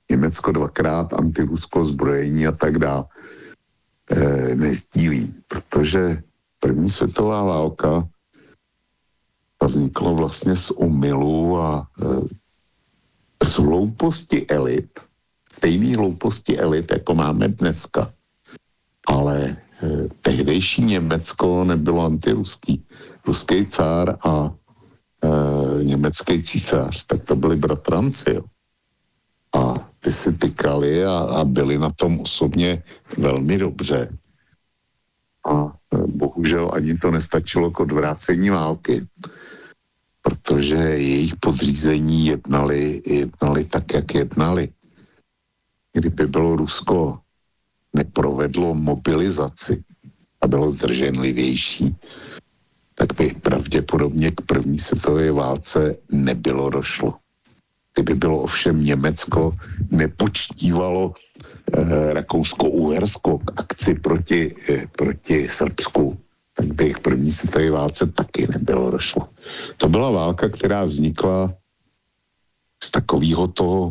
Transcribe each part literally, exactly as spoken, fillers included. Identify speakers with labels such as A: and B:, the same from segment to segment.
A: Německo dvakrát antirusko zbrojení a tak dále e, nezdílí, protože první světová válka vznikla vlastně z omylu a e, z hlouposti elit, stejný hlouposti elit, jako máme dneska. Ale e, tehdejší Německo nebylo antiruský. Ruský cár a e, německý císař, tak to byli bratranci, jo. A ty si tykali a, a byli na tom osobně velmi dobře. A e, bohužel ani to nestačilo k odvrácení války, protože jejich podřízení jednali, jednali tak, jak jednali. Kdyby bylo Rusko neprovedlo mobilizaci a bylo zdrženlivější, tak by pravděpodobně k první světové válce nebylo došlo. Kdyby bylo ovšem Německo nepočtívalo eh, Rakousko-Uhersko k akci proti, eh, proti Srbsku, tak by k první světové válce taky nebylo došlo. To byla válka, která vznikla z takového toho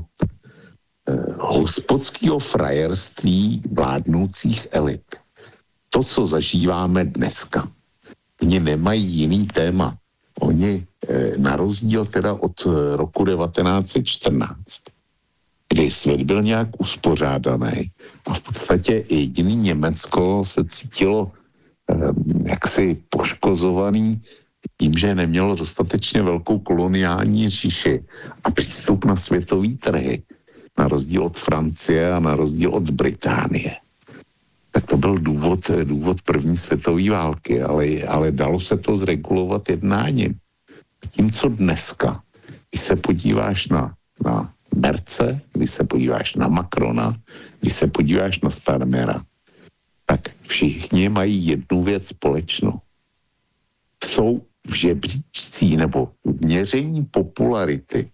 A: hospodského frajerství vládnoucích elit. To, co zažíváme dneska. Oni nemají jiný téma. Oni eh, na rozdíl teda od roku devatenáct set čtrnáct, kdy svět byl nějak uspořádaný a v podstatě jediný Německo se cítilo eh, jaksi poškozovaný tím, že nemělo dostatečně velkou koloniální říši a přístup na světový trhy, na rozdíl od Francie a na rozdíl od Británie. Tak to byl důvod, důvod první světové války, ale, ale dalo se to zregulovat jednáním. Tím, co dneska, když se podíváš na, na Merce, když se podíváš na Macrona, když se podíváš na Starmera, tak všichni mají jednu věc společnou. Jsou v žebříčcí nebo v měření popularity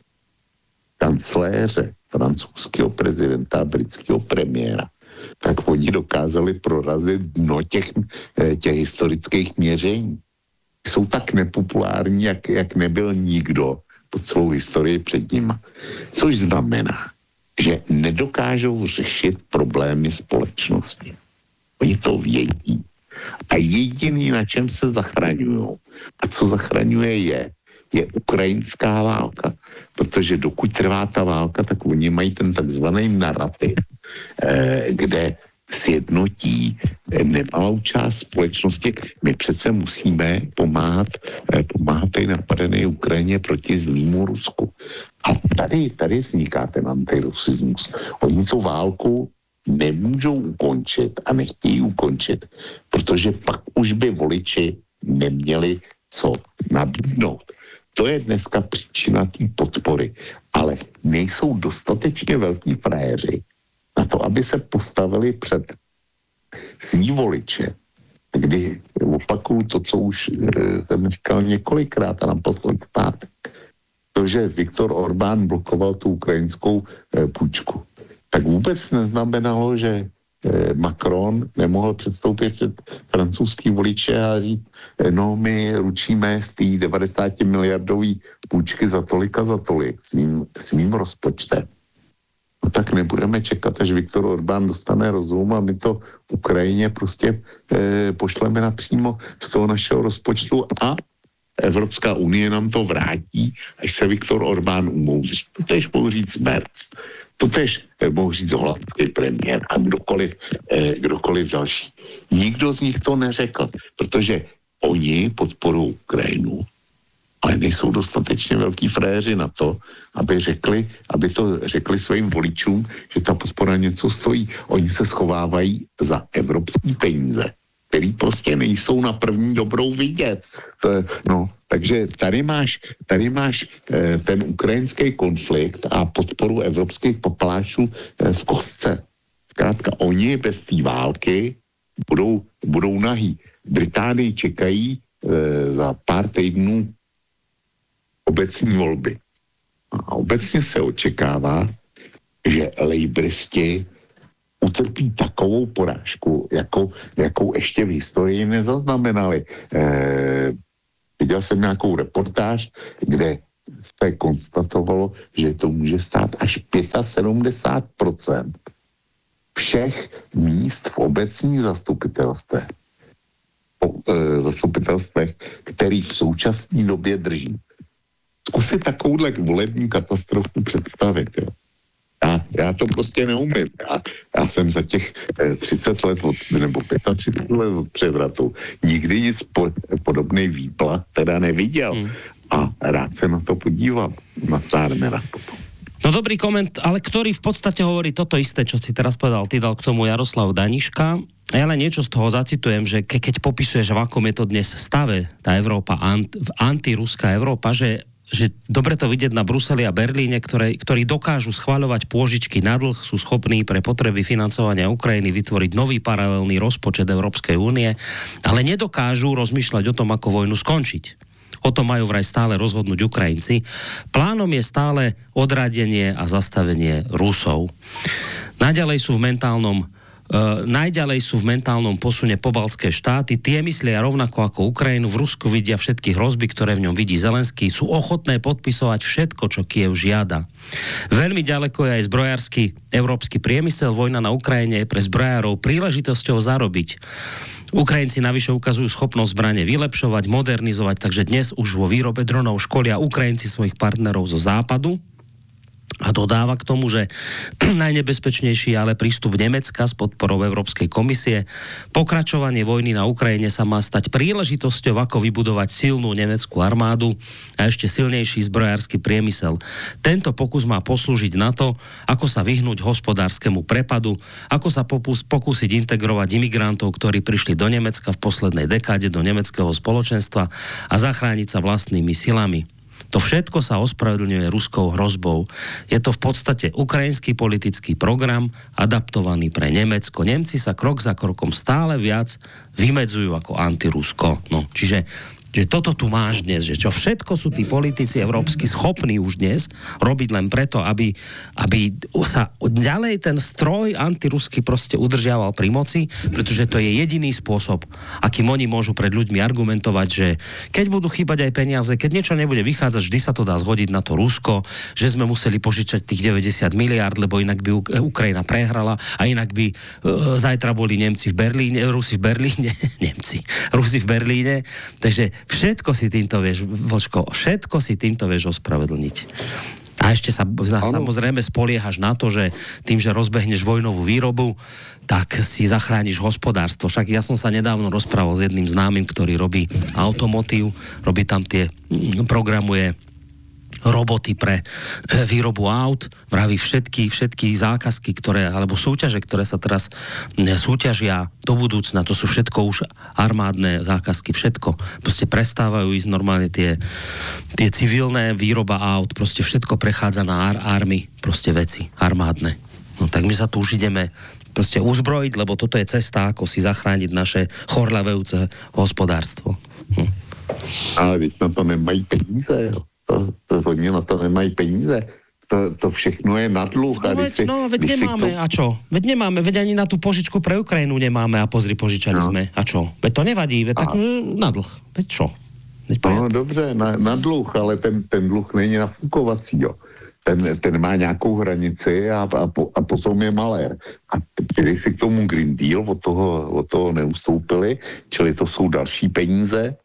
A: kancléře, francouzského prezidenta a britského premiéra, tak oni dokázali prorazit dno těch, těch historických měření. Jsou tak nepopulární, jak, jak nebyl nikdo po celou historii před nima. Což znamená, že nedokážou řešit problémy společnosti. Oni to vědí. A jediný, na čem se zachraňují, a co zachraňuje je, je ukrajinská válka. Protože dokud trvá ta válka, tak oni mají ten takzvaný narrativ, eh, kde sjednotí eh, nemalou část společnosti. My přece musíme pomáhat, eh, pomáhat té napadené Ukrajině proti zlýmu Rusku. A tady, tady vzniká ten antirusismus. Oni tu válku nemůžou ukončit a nechtějí ukončit, protože pak už by voliči neměli co nabídnout. To je dneska příčina té podpory, ale nejsou dostatečně velký frajeři na to, aby se postavili před svý voliče, kdy opakuju to, co už jsem říkal několikrát a naposled v pátek, to, že Viktor Orbán blokoval tu ukrajinskou půjčku, tak vůbec neznamenalo, že Macron nemohl předstoupit před francouzský voliče a říct, no my ručíme z té devadesát miliardový půjčky za tolik a za tolik svým, svým rozpočtem. No tak nebudeme čekat, až Viktor Orbán dostane rozum a my to Ukrajině prostě eh, pošleme napřímo z toho našeho rozpočtu a Evropská unie nám to vrátí, až se Viktor Orbán umoudří. To tež mohu říct Merc. To tež mohu říct holandský premiér a kdokoliv, eh, kdokoliv další. Nikdo z nich to neřekl, protože oni podporují Ukrajinu, ale nejsou dostatečně velký frajeři na to, aby řekli, aby to řekli svým voličům, že ta podpora něco stojí. Oni se schovávají za evropský peníze, který prostě nejsou na první dobrou vidět. To, no, takže tady máš, tady máš eh, ten ukrajinský konflikt a podporu evropských papalášů eh, v kostce. Zkrátka, oni bez té války budou, budou nahý. Británii čekají eh, za pár týdnů obecní volby. A obecně se očekává, že lejbristi utrpí takovou porážku, jakou, jakou ještě v historii nezaznamenali. E, viděl jsem nějakou reportáž, kde se konstatovalo, že to může stát až sedmdesát pět procent všech míst v obecních zastupitelstvech, e, zastupitelstvech, který v současné době drží. Zkusit takovouhle volební katastrofu představit. Jo. Já, já to prostě neumím. Já, já jsem za těch eh, třicet let od, nebo třicet pět let od převratu nikdy nic po, podobnej výplat teda neviděl. Hmm. A rád se na to podíval. Na Starmera potom.
B: No dobrý koment, ale ktorý v podstate hovorí toto isté, čo si teraz povedal. Ty dal k tomu Jaroslav Daniška. A ja len niečo z toho zacitujem, že ke, keď popisuješ, v akom je to dnes stave, tá Európa, ant, antiruská Európa, že že dobre to vidieť na Bruseli a Berlíne, ktoré, ktorí dokážu schvaľovať pôžičky na dlh, sú schopní pre potreby financovania Ukrajiny vytvoriť nový paralelný rozpočet Európskej únie, ale nedokážu rozmýšľať o tom, ako vojnu skončiť. O tom majú vraj stále rozhodnúť Ukrajinci. Plánom je stále odradenie a zastavenie Rusov. Naďalej sú v mentálnom Uh, najďalej sú v mentálnom posune pobaltské štáty, tie myslia rovnako ako Ukrajinu, v Rusku vidia všetky hrozby, ktoré v ňom vidí Zelenský, sú ochotné podpisovať všetko, čo Kiev žiada. Veľmi ďaleko je aj zbrojársky európsky priemysel, vojna na Ukrajine je pre zbrojárov príležitosťou zarobiť. Ukrajinci navyše ukazujú schopnosť zbrane vylepšovať, modernizovať, takže dnes už vo výrobe dronov školia Ukrajinci svojich partnerov zo západu. A dodáva k tomu, že najnebezpečnejší je ale prístup Nemecka s podporou Európskej komisie. Pokračovanie vojny na Ukrajine sa má stať príležitosťou, ako vybudovať silnú nemeckú armádu a ešte silnejší zbrojársky priemysel. Tento pokus má poslúžiť na to, ako sa vyhnúť hospodárskemu prepadu, ako sa popus, pokúsiť integrovať imigrantov, ktorí prišli do Nemecka v poslednej dekáde do nemeckého spoločenstva a zachrániť sa vlastnými silami. To všetko sa ospravedlňuje ruskou hrozbou. Je to v podstate ukrajinský politický program adaptovaný pre Nemecko. Nemci sa krok za krokom stále viac vymedzujú ako antirusko. No, čiže že toto tu máš dnes, že čo všetko sú tí politici európsky schopní už dnes robiť len preto, aby, aby sa ďalej ten stroj antiruský proste udržiaval pri moci, pretože to je jediný spôsob, akým oni môžu pred ľuďmi argumentovať, že keď budú chýbať aj peniaze, keď niečo nebude vychádzať, vždy sa to dá zhodiť na to Rusko, že sme museli požičať tých deväťdesiat miliárd, lebo inak by Ukrajina prehrala a inak by uh, zajtra boli Nemci v Berlíne, Rusi v Berlíne, Nemci, Rusi v Berlíne, takže všetko si týmto vieš, Vlčko, všetko si týmto vieš ospravedlniť. A ešte sa samozrejme spoliehaš na to, že tým, že rozbehneš vojnovú výrobu, tak si zachrániš hospodárstvo. Však ja som sa nedávno rozprával s jedným známym, ktorý robí automotív, robí tam tie, programuje roboty pre výrobu aut, vraví všetky, všetky zákazky, ktoré, alebo súťaže, ktoré sa teraz súťažia do budúcna, to sú všetko už armádne zákazky, všetko. Proste prestávajú ísť normálne tie, tie civilné výroba aut, proste všetko prechádza na ar- army, proste veci, armádne. No tak my sa tu už ideme proste uzbrojiť, lebo toto je cesta, ako si zachrániť naše chorľavejúce hospodárstvo. Hm.
A: Ale víc na to nemají peníze, jo. To, to oni na to nemají peníze. To, to všechno je na dluh.
B: No veď, si, no, veď nemáme. To... A čo? Veď nemáme. Veď ani na tú požičku pre Ukrajinu nemáme a pozri, požičali no. sme. A čo? Veď to nevadí. Veď a... tak na dlh. Veď čo? Veď
A: no dobře, na, na dluh, ale ten, ten dluh není nafukovací, jo. Ten, ten má nějakou hranici a, a, po, a potom je malér. A když si k tomu Green Deal od toho, od toho neustoupili, čili to jsou další peníze,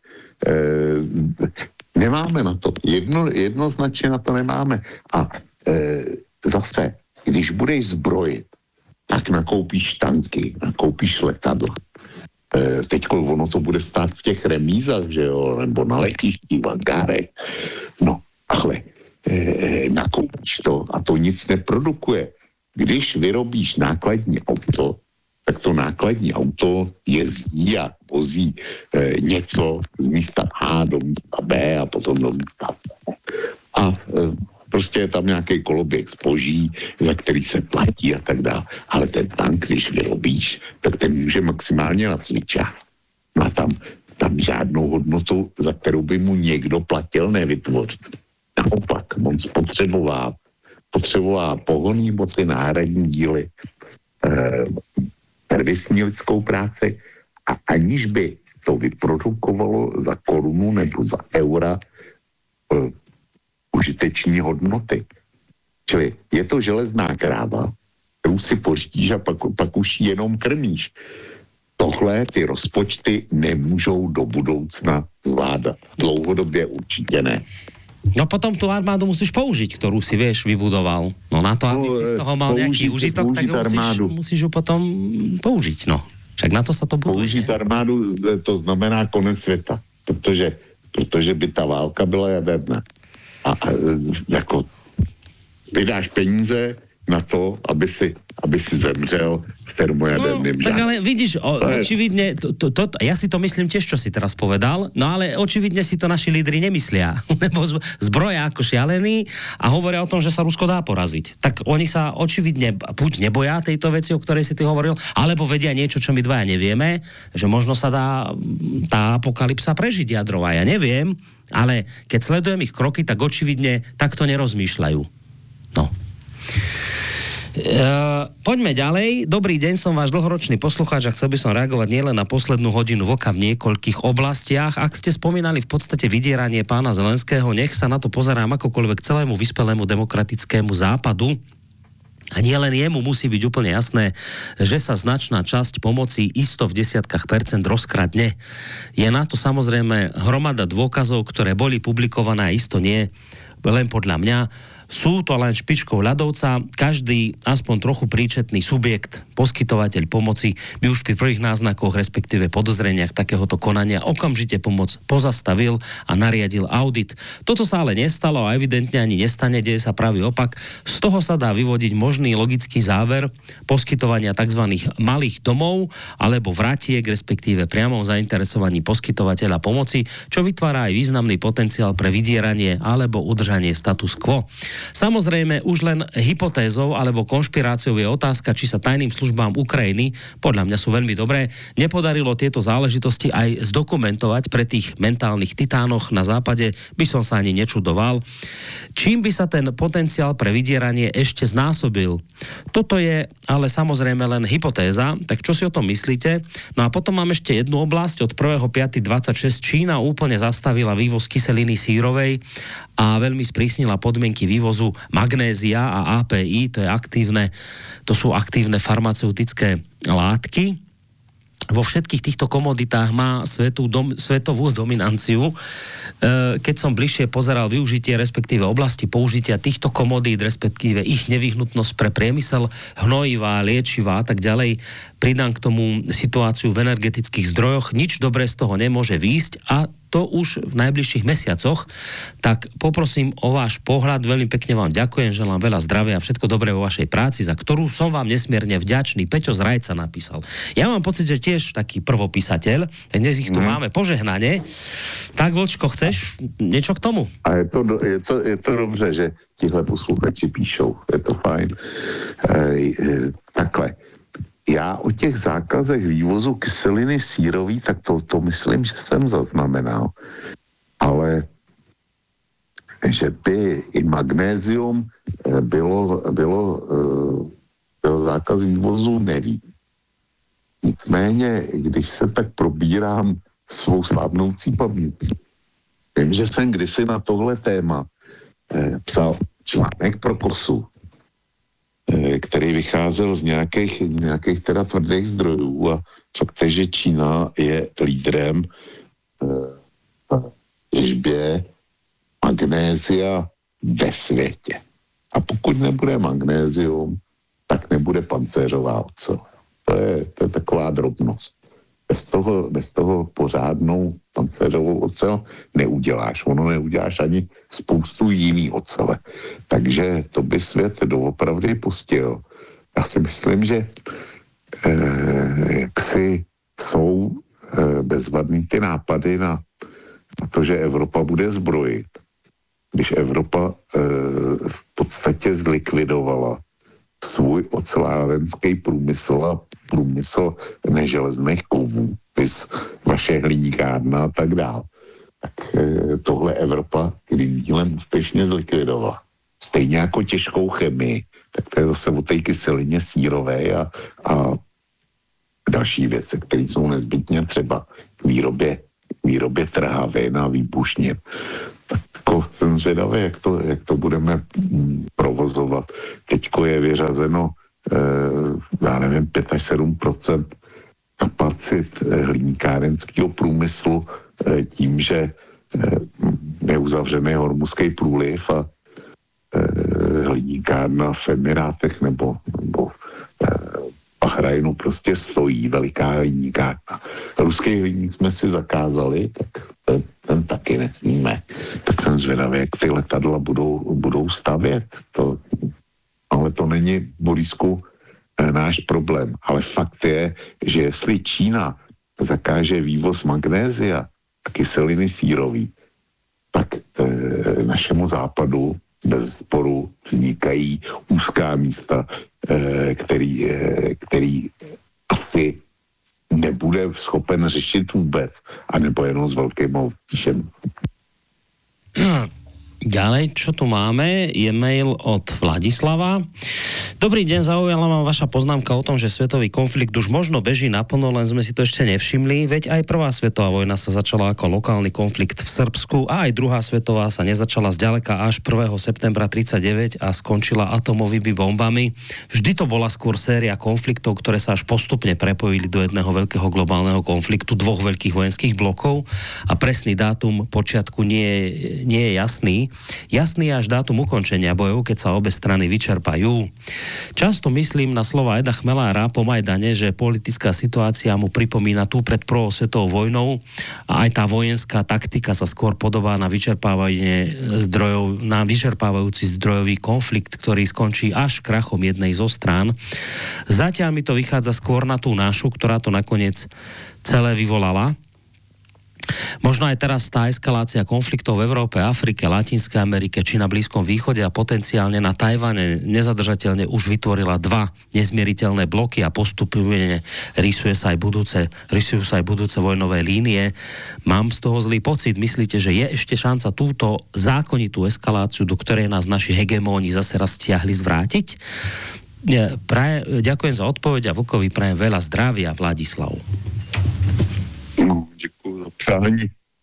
A: eh, nemáme na to. Jedno, jednoznačně na to nemáme. A e, zase, když budeš zbrojit, tak nakoupíš tanky, nakoupíš letadla. E, teďko ono to bude stát v těch remízách, že jo, nebo na letišti, v hangárech. No, ale e, nakoupíš to a to nic neprodukuje. Když vyrobíš nákladní auto, tak to nákladní auto jezdí a vozí e, něco z místa A do místa B a potom do místa C. A e, prostě je tam nějaký koloběh zboží, za který se platí a tak dále. Ale ten tank, když vyrobíš, tak ten může maximálně nacvičat. Má tam, tam žádnou hodnotu, za kterou by mu někdo platil, nevytvořit. Naopak, on spotřebová, potřebová pohonný boty, náhradní díly, e, servisní lidskou práci a aniž by to vyprodukovalo za korunu nebo za eura uh, užiteční hodnoty. Čili je to železná kráva, kterou si pořídíš a pak, pak už jenom krmíš. Tohle ty rozpočty nemůžou do budoucna zvládat. Dlouhodobě určitě ne.
B: No potom tú armádu musíš použiť, ktorú si, vieš, vybudoval. No na to, aby no, si z toho mal použiť, nejaký užitok, tak musíš, musíš ju potom použiť, no. Však na to sa to buduje.
A: Použiť armádu, to znamená konec světa, protože, protože by ta válka byla jaderná. A, a jako vydáš peníze na to, aby si, aby si zemřel v termojaderným.
B: No, tak ale vidíš, o, očividne, to, to, to, ja si to myslím tiež, čo si teraz povedal, no ale očividne si to naši lídri nemyslia, lebo zbroja ako šialený a hovoria o tom, že sa Rusko dá poraziť. Tak oni sa očividne buď neboja tejto veci, o ktorej si ty hovoril, alebo vedia niečo, čo my dvaja nevieme, že možno sa dá tá apokalypsa prežiť jadrová, ja neviem, ale keď sledujem ich kroky, tak očividne takto nerozmýšľajú. No. Uh, poďme ďalej. Dobrý deň, som váš dlhoročný poslucháč a chcel by som reagovať nielen na poslednú hodinu vlka v niekoľkých oblastiach. Ak ste spomínali v podstate vydieranie pána Zelenského, nech sa na to pozerám akokoľvek celému vyspelému demokratickému západu. A nie len jemu musí byť úplne jasné, že sa značná časť pomoci isto v desiatkách percent rozkradne. Je na to samozrejme hromada dôkazov, ktoré boli publikované a isto nie len podľa mňa. Sú to len špičkou ľadovca. Každý aspoň trochu príčetný subjekt, poskytovateľ pomoci by už pri prvých náznakoch, respektíve podozreniach takéhoto konania okamžite pomoc pozastavil a nariadil audit. Toto sa ale nestalo a evidentne ani nestane, deje sa pravý opak. Z toho sa dá vyvodiť možný logický záver poskytovania tzv. Malých domov alebo vratiek, respektíve priamom zainteresovaní poskytovateľa pomoci, čo vytvára aj významný potenciál pre vydieranie alebo udržanie status quo. Samozrejme, už len hypotézou alebo konšpiráciou je otázka, či sa tajným službám Ukrajiny, podľa mňa sú veľmi dobré, nepodarilo tieto záležitosti aj zdokumentovať pre tých mentálnych titánoch na západe, by som sa ani nečudoval. Čím by sa ten potenciál pre vydieranie ešte znásobil? Toto je ale samozrejme len hypotéza, tak čo si o tom myslíte? No a potom mám ešte jednu oblasť. Od prvého piateho dvadsaťšesť Čína úplne zastavila vývoz kyseliny sírovej a veľmi sprísnila podmienky vývozu magnézia a á pé í, to je aktívne, to sú aktívne farmaceutické látky. Vo všetkých týchto komoditách má svetú dom, svetovú dominanciu. E, keď som bližšie pozeral využitie, respektíve oblasti použitia týchto komodít, respektíve ich nevyhnutnosť pre priemysel, hnojivá, liečivá a tak ďalej, pridám k tomu situáciu v energetických zdrojoch, nič dobré z toho nemôže výjsť a to už v najbližších mesiacoch. Tak poprosím o váš pohľad, veľmi pekne vám ďakujem, želám veľa zdravia a všetko dobré vo vašej práci, za ktorú som vám nesmierne vďačný. Peťo z Rajca napísal. Ja mám pocit, že tiež taký prvopísateľ, tak dnes ich tu mm. máme požehnane. Tak, Vlčko, chceš niečo k tomu?
A: A je to, je to, je to dobře, že tihle posluchači píšou. Je to fajn. E, e, takhle. Já o těch zákazech vývozu kyseliny sírový, tak to, to myslím, že jsem zaznamenal. Ale že by i magnézium bylo, bylo, bylo zákaz vývozu, nevím. Nicméně, když se tak probírám svou slavnoucí pamětí, vím, že jsem kdysi na tohle téma psal článek pro Kosu, který vycházel z nějakých, nějakých teda tvrdých zdrojů a fakt je, že Čína je lídrem v těžbě magnézia ve světě. A pokud nebude magnézium, tak nebude pancéřová ocel. To je, to je taková drobnost. Bez toho, bez toho pořádnou pancéřovou ocel neuděláš. Ono neuděláš ani spoustu jiný ocele. Takže to by svět doopravdy pustil. Já si myslím, že eh, jaksi jsou eh, bezvadný ty nápady na, na to, že Evropa bude zbrojit. Když Evropa eh, v podstatě zlikvidovala svůj ocelárenský průmysl a průmysl neželezných kovů, vys vaše hliníkárna a tak dále. Tak e, tohle Evropa Green Dealem úspěšně zlikvidovala. Stejně jako těžkou chemii, tak to je zase o té kyselině sírové a, a další věci, které jsou nezbytně třeba k výrobě, k výrobě trhavin a výbušnin. Jako jsem zvědavý, jak to, jak to budeme provozovat. Teďko je vyřazeno, eh, já nevím, pět až sedm procent kapacit eh, hliníkárenského průmyslu eh, tím, že eh, je uzavřený Hormuzský průliv a eh, hliníkárna v Emirátech nebo, nebo eh, Bahrajnu prostě stojí, veliká hliníkárna. Ruský hliník jsme si zakázali, tak ten, ten taky nesmíme. Tak jsem zvědavý, jak ty letadla budou, budou stavět. To, ale to není, Borisku, náš problém. Ale fakt je, že jestli Čína zakáže vývoz magnézia a kyseliny sírový, tak e, našemu západu bez sporu vznikají úzká místa, e, který, e, který asi nebude schopen řešit vůbec, anebo jenom s velkým obtížem.
B: Ďalej, čo tu máme, je mail od Vladislava. Dobrý deň, zaujala ma vaša poznámka o tom, že svetový konflikt už možno beží naplno, len sme si to ešte nevšimli, veď aj prvá svetová vojna sa začala ako lokálny konflikt v Srbsku a aj druhá svetová sa nezačala zďaleka až prvého septembra tridsaťdeväť a skončila atomovými bombami. Vždy to bola skôr séria konfliktov, ktoré sa až postupne prepojili do jedného veľkého globálneho konfliktu dvoch veľkých vojenských blokov a presný dátum počiatku nie, nie je jasný. Jasný je až dátum ukončenia bojov, keď sa obe strany vyčerpajú. Často myslím na slova Eda Chmelára po Majdane, že politická situácia mu pripomína tú pred prvou svetovou vojnou a aj tá vojenská taktika sa skôr podobá na vyčerpávanie zdrojov, na vyčerpávajúci zdrojový konflikt, ktorý skončí až krachom jednej zo strán. Zatiaľ mi to vychádza skôr na tú našu, ktorá to nakoniec celé vyvolala. Možno aj teraz tá eskalácia konfliktov v Európe, Afrike, Latinskej Amerike či na Blízkom východe a potenciálne na Tajvane nezadržateľne už vytvorila dva nezmieriteľné bloky a postupne rysuje sa aj budúce, rysujú sa aj budúce vojnové línie. Mám z toho zlý pocit. Myslíte, že je ešte šanca túto zákonitú eskaláciu, do ktorej nás naši hegemóni zase raz stiahli, zvrátiť? Praje, ďakujem za odpoveď a Vlkovi prajem veľa zdravia, Vladislav.
A: No, děkuji za přání.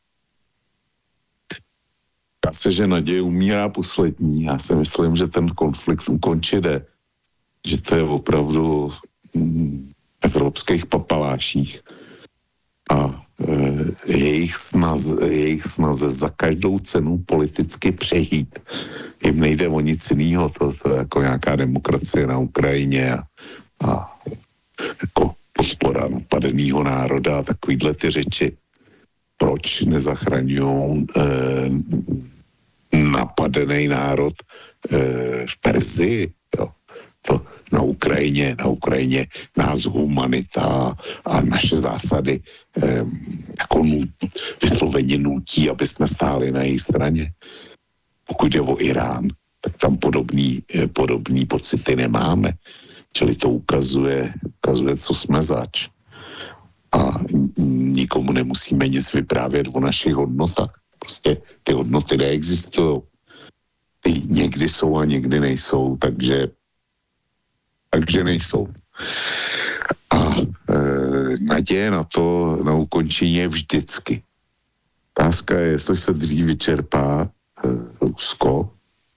A: Já se, že naděje umírá poslední. Já si myslím, že ten konflikt ukončit jde. Že to je opravdu mm, evropských papaláších. A e, jejich, snaz, jejich snaze za každou cenu politicky přežít. Jim nejde o nic jiného. To, to je jako nějaká demokracie na Ukrajině a, a jako podpora napadenýho národa a takovýhle ty řeči. Proč nezachraňují eh, napadený národ eh, v Perzii? Jo. To na Ukrajině, na Ukrajině nás humanita a naše zásady eh, jako nut, vysloveně nutí, aby jsme stáli na její straně. Pokud je o Irán, tak tam podobný, eh, podobný pocity nemáme. Čili to ukazuje, ukazuje, co jsme zač. A nikomu nemusíme nic vyprávět o našich hodnotách. Prostě ty hodnoty neexistují. Ty někdy jsou a někdy nejsou, takže, takže nejsou. A e, naděje na to, na ukončení je vždycky. Otázka je, jestli se dřív vyčerpá e, Rusko,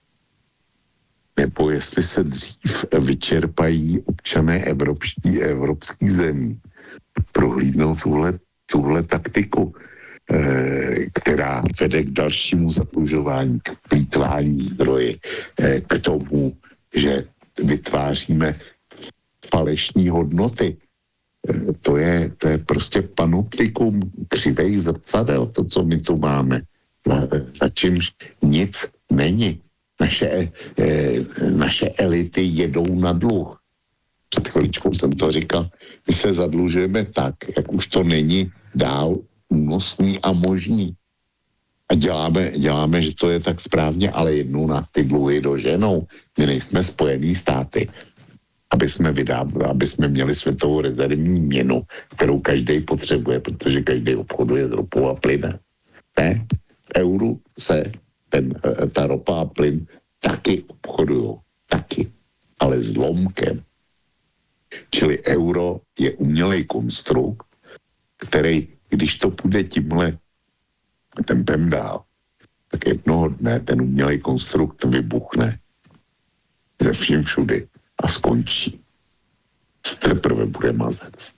A: nebo jestli se dřív vyčerpají občané evropští, evropských zemí. Prohlídnout tuhle, tuhle taktiku, eh, která vede k dalšímu zadlužování, k plýtvání zdroji, eh, k tomu, že vytváříme falešní hodnoty. Eh, to, je, to je prostě panoptikum křivých zrcadel, to, co my tu máme. Za čímž nic není. Naše, eh, naše elity jedou na dluh. Před chvíličkou jsem to říkal, my se zadlužujeme tak, jak už to není dál únosný a možný. A děláme, děláme, že to je tak správně, ale jednou nás ty dluhy doženou. My nejsme Spojený státy, aby jsme, vydávali, aby jsme měli světovou rezervní měnu, kterou každý potřebuje, protože každý obchoduje s ropou a plynem. Ne? V euru se ten, ta ropa a plyn taky obchodují. Taky. Ale s lomkem. Čili euro je umělej konstrukt, který, když to půjde tímhle tempem dál, tak jednoho dne ten umělej konstrukt vybuchne ze vším všudy a skončí. Teprve bude mazec.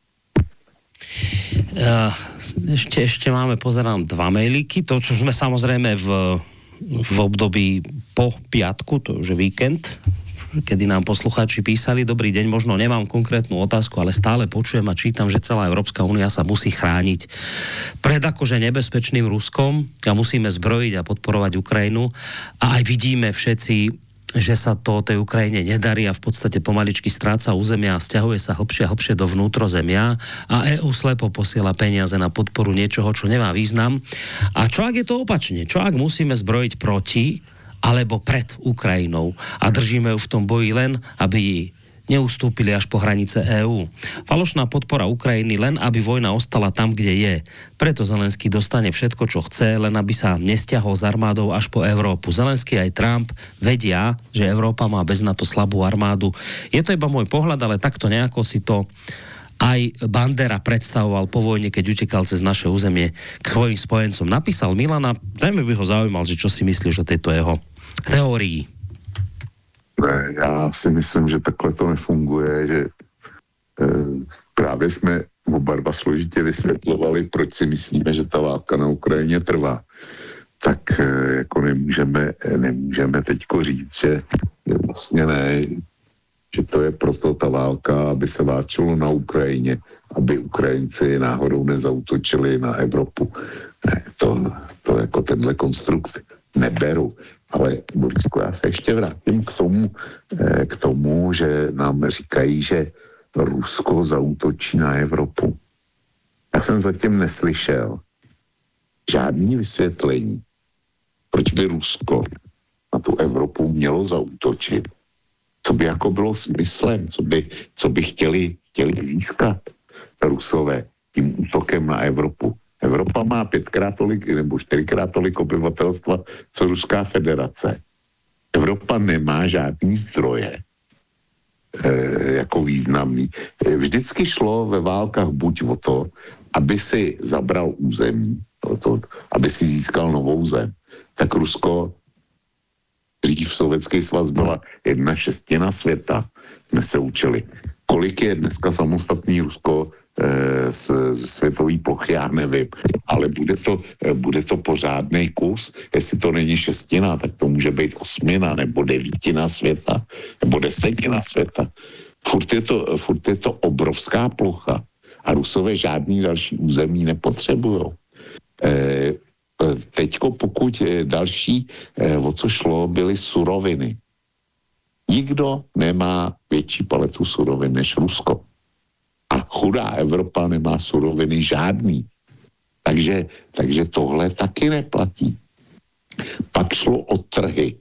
B: Uh, ešte, ešte máme, pozerám, dva mailíky, to, čo sme samozrejme v, v období po piatku, to už je víkend, kedy nám poslucháči písali, dobrý deň, možno nemám konkrétnu otázku, ale stále počujem a čítam, že celá Európska únia sa musí chrániť pred akože nebezpečným Ruskom a musíme zbrojiť a podporovať Ukrajinu a aj vidíme všetci, že sa to tej Ukrajine nedarí a v podstate pomaličky stráca územia a sťahuje sa hlbšie a hlbšie do vnútrozemia a é ú slepo posiela peniaze na podporu niečoho, čo nemá význam. A čo ak je to opačne? Čo ak musíme zbrojiť proti alebo pred Ukrajinou a držíme ju v tom boji len, aby neustúpili až po hranice é ú. Falošná podpora Ukrajiny len, aby vojna ostala tam, kde je. Preto Zelenský dostane všetko, čo chce, len aby sa nestiahol s armádou až po Európu. Zelenský aj Trump vedia, že Európa má bez NATO slabú armádu. Je to iba môj pohľad, ale takto nejako si to aj Bandera predstavoval po vojne, keď utekal cez naše územie k svojim spojencom. Napísal Milana, zrejme by ho zaujímal, že čo si myslíš o tejto jeho teórii.
A: Ne, já si myslím, že takhle to nefunguje, že e, právě jsme oba dva složitě vysvětlovali, proč si myslíme, že ta válka na Ukrajině trvá. Tak e, jako nemůžeme, nemůžeme teďko říct, že vlastně ne, že to je proto ta válka, aby se válčilo na Ukrajině, aby Ukrajinci náhodou nezautočili na Evropu. Ne, to, to jako tenhle konstrukt neberu. Ale Borisku, já se ještě vrátím k tomu, k tomu, že nám říkají, že Rusko zaútočí na Evropu. Já jsem zatím neslyšel žádný vysvětlení, proč by Rusko na tu Evropu mělo zaútočit. Co by jako bylo smyslem, co by, co by chtěli, chtěli získat Rusové tím útokem na Evropu. Evropa má pětkrát tolik nebo čtyřikrát tolik obyvatelstva, co Ruská federace. Evropa nemá žádný zdroje e, jako významný. E, vždycky šlo ve válkách buď o to, aby si zabral území, to, aby si získal novou zem. Tak Rusko, dřív Sovětský svaz byla jedna šestina světa, jsme se učili. Kolik je dneska samostatný Rusko z, z světové plochy, já nevím, ale bude to, bude to pořádný kus, jestli to není šestina, tak to může být osmina, nebo devítina světa, nebo desetina světa. Furt je to, furt je to obrovská plocha a Rusové žádný další území nepotřebujou. E, teďko pokud další, e, o co šlo, byly suroviny. Nikdo nemá větší paletu surovin než Rusko. A chudá Evropa nemá suroviny žádný. Takže, takže tohle taky neplatí. Pak šlo o trhy.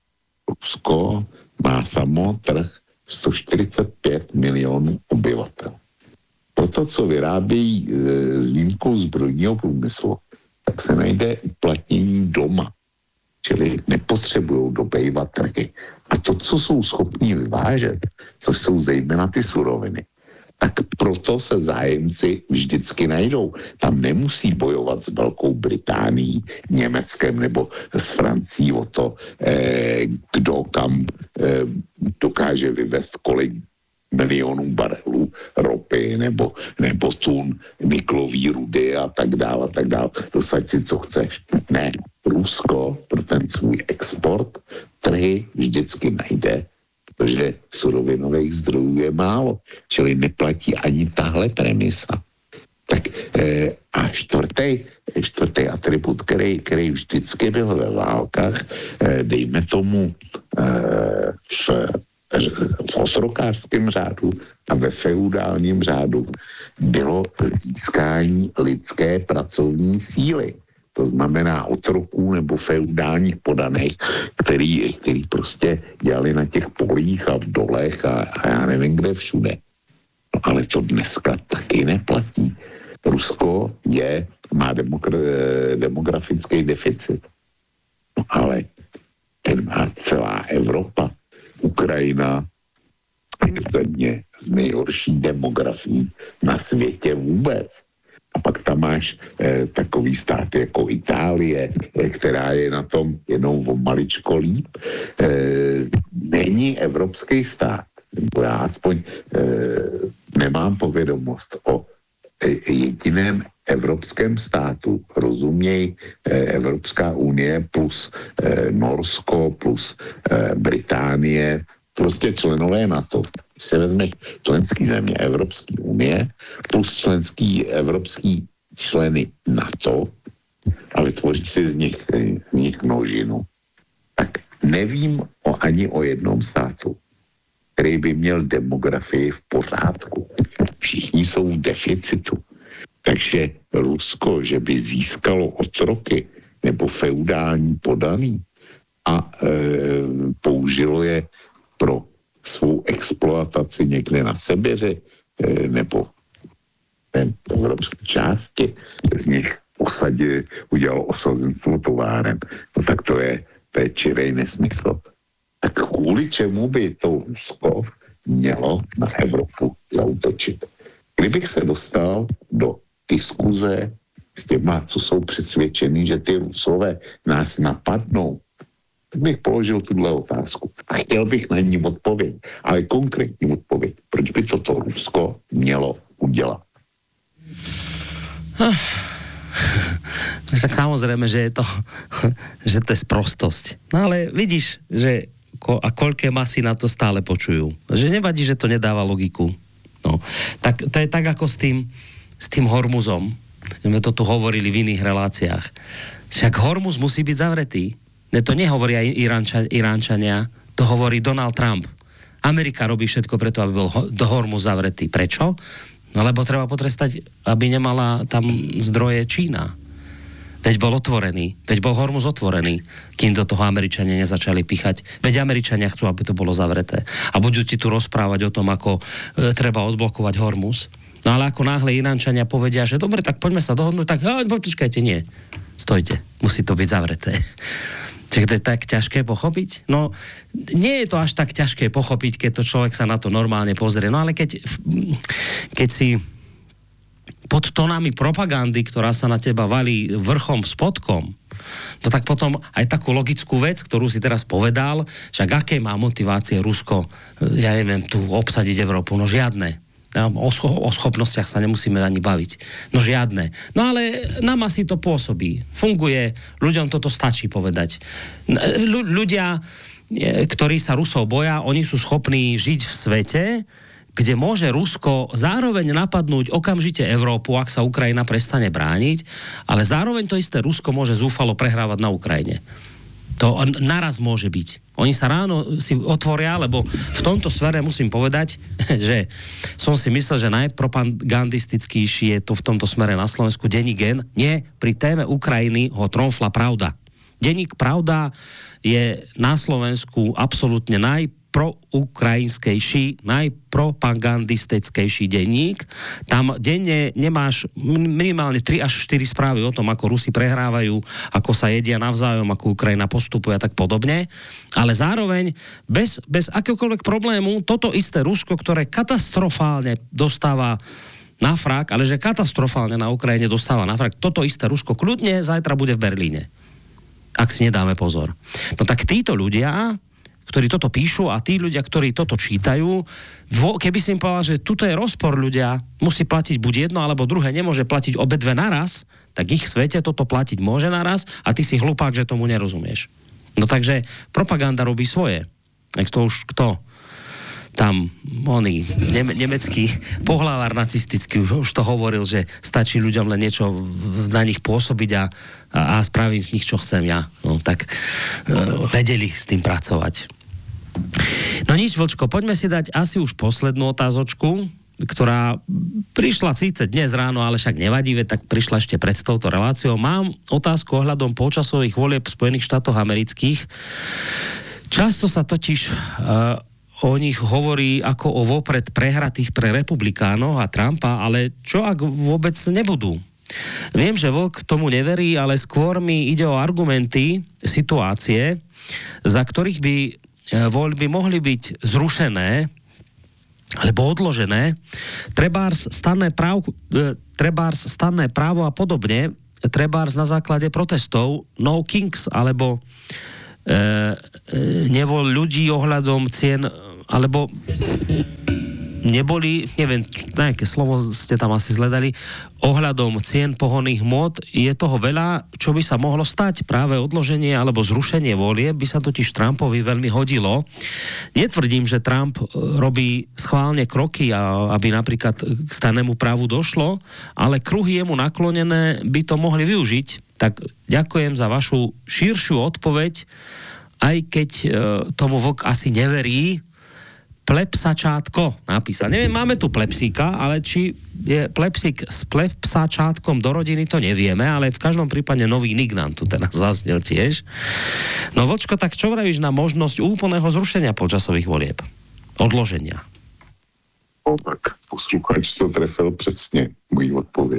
A: Rusko má samo trh sto čtyřicet pět milionů obyvatel. Pro to, co vyrábějí e, s výjimkou zbrojního průmyslu, tak se najde uplatnění doma. Čili nepotřebují dobejvat trhy. A to, co jsou schopní vyvážet, což jsou zejména ty suroviny, tak proto se zájemci vždycky najdou. Tam nemusí bojovat s Velkou Británií, Německem nebo s Francií o to, eh, kdo kam eh, dokáže vyvést kolik milionů barelů ropy nebo, nebo tun niklový rudy a tak dále, a tak dále. Dosaď si, co chceš. Ne, Rusko pro ten svůj export trhy vždycky najde, protože surovinových zdrojů je málo, čili neplatí ani tahle premisa. Tak e, a čtvrtý, čtvrtý atribut, který, který vždycky byl ve válkách, e, dejme tomu e, v, v otrokářském řádu a ve feudálním řádu, bylo získání lidské pracovní síly. To znamená otroků nebo feudálních podaných, který, který prostě dělali na těch polích a v dolech a, a já nevím kde všude. No, ale to dneska taky neplatí. Rusko je, má demokra- demografický deficit. No, ale ten má celá Evropa. Ukrajina je země s nejhorší demografií na světě vůbec. A pak tam máš eh, takový stát jako Itálie, eh, která je na tom jenom o maličko líp. Eh, není evropský stát, nebo já aspoň eh, nemám povědomost o eh, jediném evropském státu, rozuměj eh, Evropská unie plus eh, Norsko plus eh, Británie, prostě členové NATO. Když se vezme členský země Evropské unie plus členský evropský členy NATO a vytvoří si z nich, z nich množinu, tak nevím o, ani o jednom státu, který by měl demografii v pořádku. Všichni jsou v deficitu. Takže Rusko, že by získalo otroky nebo feudální podaný a e, použilo je pro svou exploataci někde na Sibiři e, nebo v evropské části, z nich osadili, udělalo osazenstvo továren. No tak to je, to je čirej nesmysl. Tak kvůli čemu by to Rusko mělo na Evropu zaútočit? Kdybych se dostal do diskuze s těma, co jsou přesvědčení, že ty Rusové nás napadnou, tak bych položil tuhle otázku. A chtěl bych na ní odpověď, ale konkrétní odpověď. Proč by toto Rusko mělo udělat?
B: Však samozrejme, že je to, že to je sprostosť. No ale vidíš, že ko, a koľké masy na to stále počujú. Že nevadí, že to nedáva logiku. No, tak to je tak ako s tým, s tým Hormuzom. My to tu hovorili v iných reláciách. Však Hormuz musí byť zavretý. Ne, to nehovoria Iránča, Iránčania, to hovorí Donald Trump. Amerika robí všetko preto, aby bol do Hormuz zavretý. Prečo? No lebo treba potrestať, aby nemala tam zdroje Čína. Veď bol otvorený, veď bol Hormuz otvorený, kým do toho Američania nezačali píchať. Veď Američania chcú, aby to bolo zavreté. A budú ti tu rozprávať o tom, ako e, treba odblokovať Hormuz. No ale ako náhle Iránčania povedia, že dobre, tak poďme sa dohodnúť, tak a, počkajte, nie. Stojte, musí to byť zavreté. Čiže to je tak ťažké pochopiť? No, nie je to až tak ťažké pochopiť, keď to človek sa na to normálne pozrie. No ale keď, keď si pod tónami propagandy, ktorá sa na teba valí vrchom spodkom, no tak potom aj takú logickú vec, ktorú si teraz povedal, že aké má motivácie Rusko, ja neviem, tu obsadiť Európu, no žiadne. O, scho- o schopnostiach sa nemusíme ani baviť. No žiadne. No ale nám asi to pôsobí. Funguje, ľuďom toto stačí povedať. L- ľudia, ktorí sa Rusov boja, oni sú schopní žiť v svete, kde môže Rusko zároveň napadnúť okamžite Európu, ak sa Ukrajina prestane brániť, ale zároveň to isté Rusko môže zúfalo prehrávať na Ukrajine. To naraz môže byť. Oni sa ráno si otvoria, lebo v tomto sfere musím povedať, že som si myslel, že najpropagandistickejší je to v tomto smere na Slovensku denník Gen. Nie, pri téme Ukrajiny ho tromfla Pravda. Denník Pravda je na Slovensku absolútne najproukrajinskejší, najpropagandistickejší denník. Tam denne nemáš minimálne tri až štyri správy o tom, ako Rusi prehrávajú, ako sa jedia navzájom, ako Ukrajina postupuje a tak podobne. Ale zároveň bez, bez akéhokoľvek problému toto isté Rusko, ktoré katastrofálne dostáva na frak, ale že katastrofálne na Ukrajine dostáva na frak, toto isté Rusko kľudne zajtra bude v Berlíne. Ak si nedáme pozor. No tak títo ľudia, ktorí toto píšu a tí ľudia, ktorí toto čítajú, keby si im povedal, že tuto je rozpor ľudia, musí platiť buď jedno, alebo druhé, nemôže platiť obedve naraz, tak ich svete toto platiť môže naraz a ty si hlupák, že tomu nerozumieš. No takže propaganda robí svoje. Ak to už kto? Tam, oný, ne- nemecký pohlavár nacistický už to hovoril, že stačí ľuďom len niečo na nich pôsobiť a, a, a spravím z nich, čo chcem ja. No tak uh, vedeli s tým pracovať. No nič, Vlčko, poďme si dať asi už poslednú otázočku, ktorá prišla síce dnes ráno, ale však nevadí, tak prišla ešte pred touto reláciou. Mám otázku ohľadom počasových volieb v Spojených štátoch amerických. Často sa totiž uh, o nich hovorí ako o vopred prehratých pre republikánov a Trumpa, ale čo ak vôbec nebudú? Viem, že Vlk tomu neverí, ale skôr mi ide o argumenty, situácie, za ktorých by voľby mohli byť zrušené alebo odložené, trebárs stanné, práv, e, trebárs stanné právo a podobne, trebárs na základe protestov No Kings, alebo e, e, nevol ľudí ohľadom cien, alebo neboli, neviem, nejaké slovo ste tam asi zledali, ohľadom cien pohonných môd, je toho veľa, čo by sa mohlo stať. Práve odloženie alebo zrušenie volie by sa totiž Trumpovi veľmi hodilo. Netvrdím, že Trump robí schválne kroky, a, aby napríklad k stannému právu došlo, ale kruhy jemu naklonené by to mohli využiť. Tak ďakujem za vašu širšiu odpoveď, aj keď e, tomu vlk asi neverí. Plepsačátko napísal. Neviem, máme tu plepsíka, ale či je plepsík s plepsačátkom do rodiny, to nevieme, ale v každom prípade nový nick nám tu teraz zaznel tiež. No Vočko, tak čo vravíš na možnosť úplného zrušenia počasových volieb? Odloženia.
A: No, tak posluchač to trefil přesně, můj odpověď.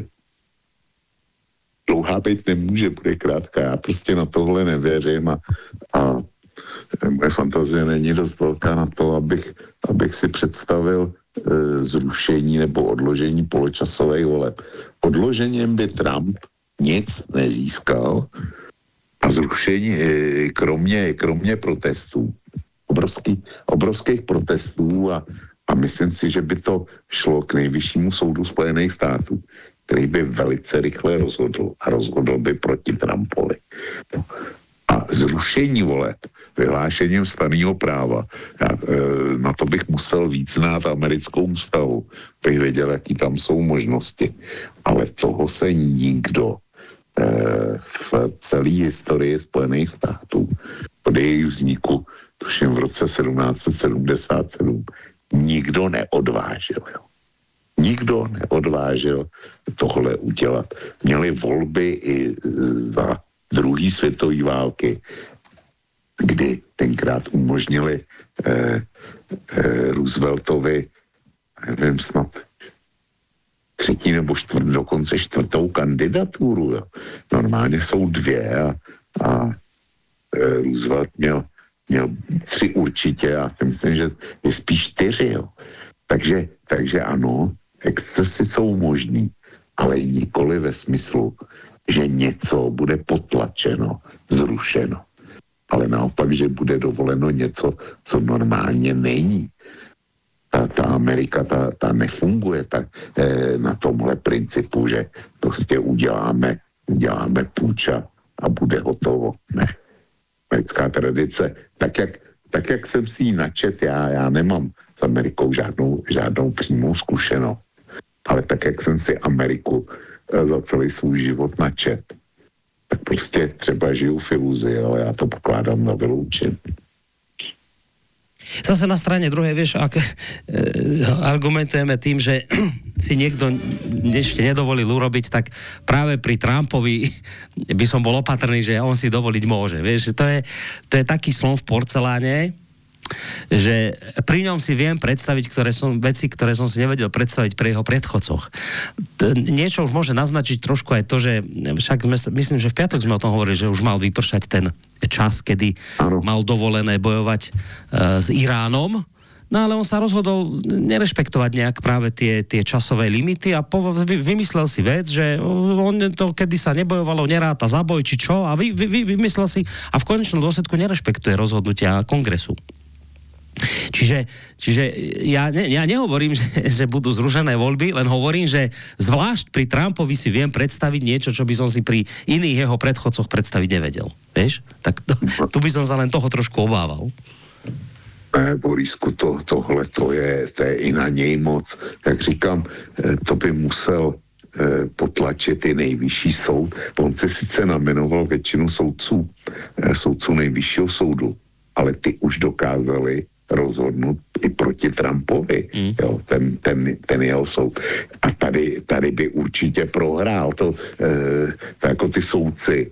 A: Dlouhá být nemůže, bude krátká. Já prostě na tohle nevěřím a, a moje fantazie není dost velká na to, abych, abych si představil e, zrušení nebo odložení poločasových voleb. Odložením by Trump nic nezískal a zrušení, e, kromě, kromě protestů, obrovský, obrovských protestů a, a myslím si, že by to šlo k nejvyššímu soudu Spojených států, který by velice rychle rozhodl a rozhodl by proti Trumpovi. A zrušení voleb, vyhlášením stanného práva, já, e, na to bych musel víc znát americkou ústavu, bych věděl, jaký tam jsou možnosti. Ale toho se nikdo e, v celé historii Spojených států od jejich vzniku, tuším v roce sedmnáct set sedmdesát sedm, nikdo neodvážil. Jo. Nikdo neodvážil tohle udělat. Měli volby i za druhé světové války, kdy tenkrát umožnili eh, eh, Rooseveltovi, nevím, snad třetí nebo čtvrt, dokonce čtvrtou kandidaturu. Jo. Normálně jsou dvě a, a eh, Roosevelt měl, měl tři určitě a já myslím, že je spíš čtyři. Jo. Takže, takže ano, excesy jsou možný, ale nikoli ve smyslu, že něco bude potlačeno, zrušeno. Ale naopak, že bude dovoleno něco, co normálně není. Ta, ta Amerika, ta, ta nefunguje tak eh, na tomhle principu, že prostě uděláme, uděláme půjča a bude hotovo. Ne. Americká tradice, tak jak, tak jak jsem si ji načet, já, já nemám s Amerikou žádnou, žádnou přímou zkušenost, ale tak jak jsem si Ameriku za celý svůj život načet, tak prostě třeba žiju v iluzi, ale já to pokládám na vyloučení.
B: Zase na strane druhej, vieš, ak e, argumentujeme tým, že si niekto ešte nedovolil urobiť, tak práve pri Trumpovi by som bol opatrný, že on si dovoliť môže. Vieš, to je, to je taký slon v porceláne, že pri ňom si viem predstaviť ktoré som, veci, ktoré som si nevedel predstaviť pri jeho predchodcoch. T- niečo už môže naznačiť trošku aj to, že však sme, myslím, že v piatok sme o tom hovorili, že už mal vypršať ten čas, kedy mal dovolené bojovať e, s Iránom. No ale on sa rozhodol nerešpektovať nejak práve tie, tie časové limity a po, vy, vymyslel si vec, že on to, kedy sa nebojovalo, neráta za boj, či čo, a vy, vy, vymyslel si a v konečnom dôsledku nerešpektuje rozhodnutia kongresu. Čiže, čiže ja, ne, ja nehovorím, že, že budú zrušené voľby, len hovorím, že zvlášť pri Trumpovi si viem predstaviť niečo, čo by som si pri iných jeho predchodcoch predstaviť nevedel. Vieš? Tak to, tu by som sa len toho trošku obával.
A: Ne, Borisku, to, tohle to je, to je i na něj moc. Jak říkám, to by musel potlačit i nejvyšší soud. On se sice namenoval většinu soudců, soudců nejvyššího soudu, ale ty už dokázali rozhodnout i proti Trumpovi, mm. jo, ten, ten, ten jeho soud. A tady, tady by určitě prohrál to, e, to jako ty soudci.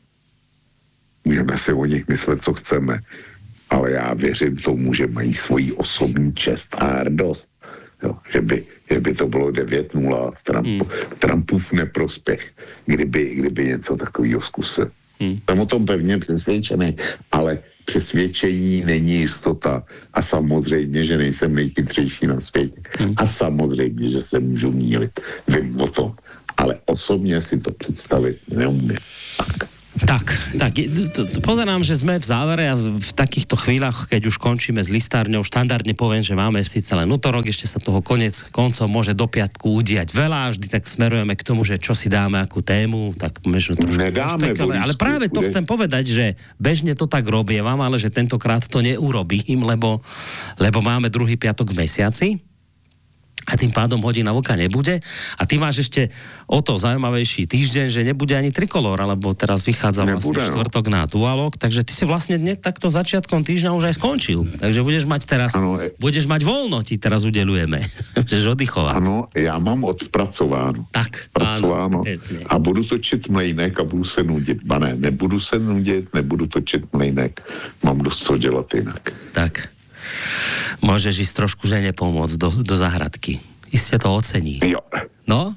A: Můžeme si o nich myslet, co chceme, ale já věřím tomu, že mají svoji osobní čest a hrdost. Jo, že, by, že by to bylo devět nula v Trumpu, mm. Trumpův neprospěch, kdyby, kdyby něco takového zkusil. Hmm. Jsem o tom pevně přesvědčený, ale přesvědčení není jistota. A samozřejmě, že nejsem nejchytřejší na světě. Hmm. A samozřejmě, že se můžu mýlit. Vím o tom. Ale osobně si to představit neumím. Tak.
B: Tak, tak, pozerám, že sme v závere a v takýchto chvíľach, keď už končíme s listárňou, štandardne poviem, že máme síce len utorok, ešte sa toho konec koncov môže do piatku udiať veľa, vždy tak smerujeme k tomu, že čo si dáme, akú tému, tak možno trošku
A: Nedáme,
B: pošpekale, ale práve to chcem povedať, že bežne to tak robievam, ale že tentokrát to neurobím, lebo, lebo máme druhý piatok v mesiaci. A tým pádom hodina vlka nebude. A ty máš ešte o to zaujímavejší týždeň, že nebude ani trikolor, alebo teraz vychádza vlastne nebude, štvrtok no. na dualog, takže ty si vlastne dnes takto začiatkom týždňa už aj skončil. Takže budeš mať teraz, ano, budeš mať voľno, ti teraz udelujeme. Budeš oddychovať.
A: Áno, ja mám odpracováno.
B: Tak,
A: Pracováno.
B: Áno,
A: a budu točit mlejnek a budu se nudit. Ba ne, nebudu se nudit, nebudu točit mlejnek. Mám dost co dělat jinak.
B: Tak. Môžeš ísť trošku žene pomôcť do, do záhradky. Iste to ocení.
A: Jo.
B: No?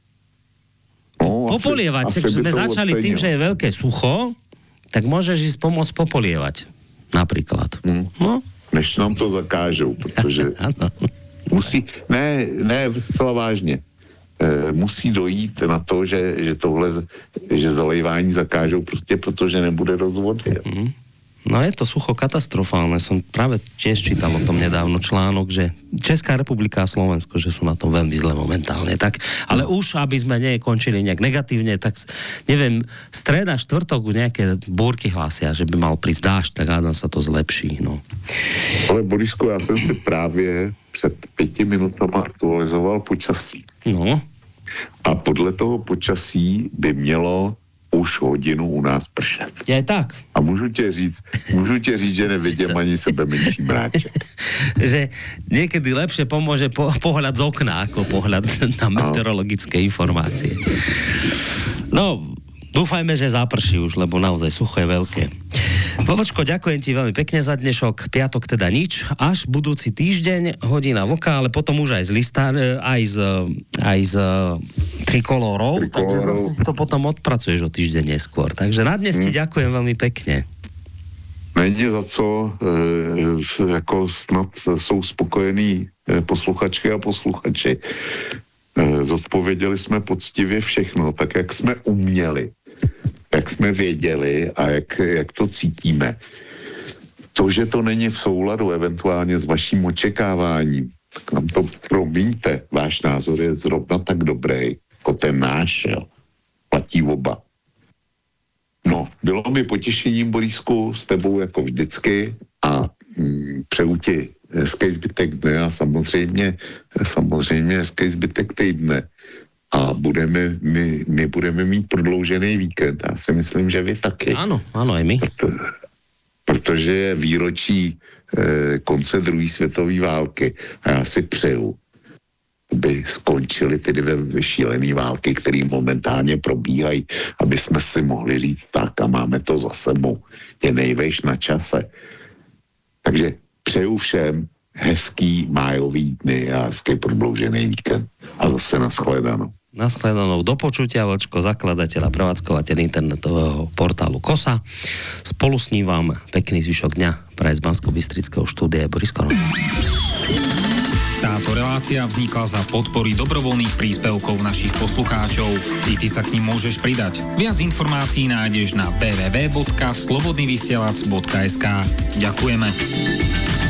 A: no
B: popolievať. Asi, asi sme začali ocenil. Tým, že je veľké sucho, tak môžeš ísť pomôcť popolievať. Napríklad. Hmm. No?
A: Než nám to zakážou, protože musí, ne, ne, zcela vážně, e, musí dojít na to, že, že tohle, že zalejvání zakážou prostě, protože nebude rozvody.
B: Hmm. No je to sucho katastrofálne. Som práve tiež čítal o tom nedávno článok, že Česká republika a Slovensko, že sú na tom veľmi zle momentálne. Tak, ale už, aby sme nekončili nejak negatívne, tak neviem, streda, štvrtok nejaké búrky hlásia, že by mal prísť dážď, tak hádam sa to zlepší. No.
A: Ale Borisko, ja som si práve před pěti minutama aktualizoval počasí.
B: No.
A: A podle toho počasí by mělo už hodinu u nás pršet.
B: Je tak.
A: A můžu tě říct, můžu tě říct, že nevidím ani sebe menší mráček.
B: Že niekedy lepšie pomôže po, pohľad z okna, ako pohľad na meteorologické informácie. No, dúfajme, že zaprší už, lebo naozaj sucho je veľké. Vovočko, ďakujem ti veľmi pekne za dnešok. Piatok teda nič. Až budúci týždeň hodina vlka, ale potom už aj z listár, aj z, aj z trikolórov, takže zase si to potom odpracuješ o týždeň neskôr. Takže na dnes ti ďakujem veľmi pekne.
A: Není za co, e, jako snad jsou spokojení posluchačky a posluchači. E, zodpověděli jsme poctivě všechno, tak jak jsme uměli. Jak jsme věděli a jak, jak to cítíme. To, že to není v souladu eventuálně s vaším očekáváním, tak nám to promiňte. Váš názor je zrovna tak dobrý, jako ten náš, jo. Platí oba. No, bylo mi potěšením, Borisku, s tebou jako vždycky a mm, přeju ti hezký zbytek dne a samozřejmě, samozřejmě hezký zbytek týdne. A budeme, my, my budeme mít prodloužený víkend. Já si myslím, že vy taky.
B: Ano, ano, i my.
A: Proto, protože je výročí eh, konce druhé světové války. A já si přeju, aby skončily ty dvě šílené války, které momentálně probíhají, aby jsme si mohli říct tak a máme to za sebou. Je nejvejš na čase. Takže přeju všem hezký májový dny a hezký prodloužený víkend. A zase nashledanou.
B: Nashledanou. Do počutia, Vočko, zakladateľ a prevádzkovateľ internetového portálu Kosa. Spolu s ním vám pekný zvyšok dňa praje z Banskobystrického štúdia Boris Koroni.
C: Táto relácia vznikla za podpory dobrovoľných príspevkov našich poslucháčov. I ty sa k nim môžeš pridať. Viac informácií nájdeš na w w w bodka slobodnyvysielac bodka es ka. Ďakujeme.